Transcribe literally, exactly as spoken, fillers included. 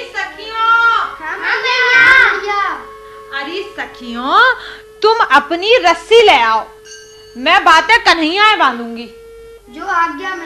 अरे सखियों, तुम अपनी रस्सी ले आओ, मैं बातें कन्हैया बांधूंगी। जो आज्ञा